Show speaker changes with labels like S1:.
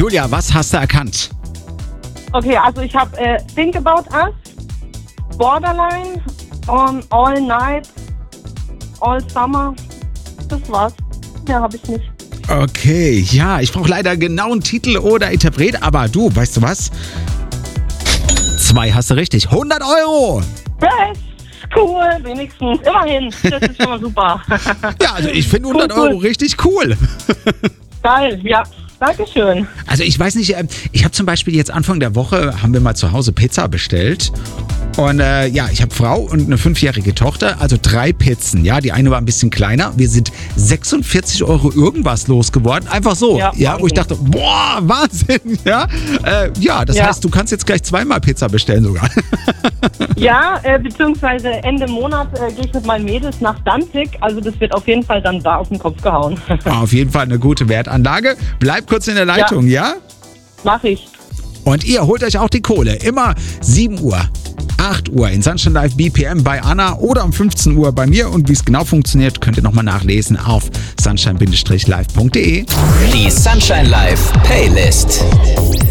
S1: Julia, was hast du erkannt?
S2: Okay, also ich habe Think About Us, Borderline, All Night, All Summer. Das war's. Mehr habe ich nicht.
S1: Okay, ja, ich brauche leider genau einen Titel oder Interpret, aber du, weißt du was? 2 hast du richtig. 100 €!
S2: Yes, cool, wenigstens. Immerhin, das ist schon mal super.
S1: Ja, also ich finde 100 € richtig cool.
S2: Geil, ja. Dankeschön.
S1: Also ich weiß nicht, ich habe zum Beispiel jetzt Anfang der Woche, haben wir mal zu Hause Pizza bestellt. Und ja, ich habe Frau und eine 5-jährige Tochter, also 3 Pizzen. Ja, die eine war ein bisschen kleiner. Wir sind 46 € irgendwas losgeworden. Einfach so. Ja, wo ich dachte, boah, Wahnsinn. Ja, das heißt, du kannst jetzt gleich 2-mal Pizza bestellen sogar.
S2: Ja, beziehungsweise Ende Monat gehe ich mit meinen Mädels nach Danzig. Also das wird auf jeden Fall dann da auf den Kopf gehauen.
S1: Auf jeden Fall eine gute Wertanlage. Bleib kurz in der Leitung, ja?
S2: Mach ich.
S1: Und ihr holt euch auch die Kohle. Immer 7 Uhr, 8 Uhr in Sunshine Live BPM bei Anna oder um 15 Uhr bei mir. Und wie es genau funktioniert, könnt ihr nochmal nachlesen auf sunshine-live.de.
S3: Die Sunshine Live Playlist.